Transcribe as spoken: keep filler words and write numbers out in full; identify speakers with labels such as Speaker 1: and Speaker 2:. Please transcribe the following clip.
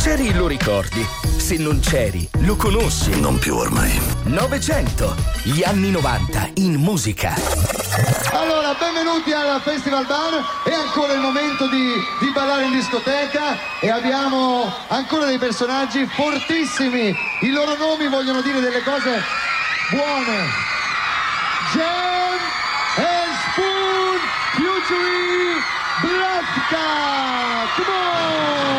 Speaker 1: c'eri lo ricordi, se non c'eri lo conosci.
Speaker 2: Non più ormai.
Speaker 1: Novecento, gli anni novanta in musica.
Speaker 3: Allora, benvenuti al Festival Bar, è ancora il momento di, di ballare in discoteca e abbiamo ancora dei personaggi fortissimi, i loro nomi vogliono dire delle cose buone. Jam and Spoon featuring Blaska, come on!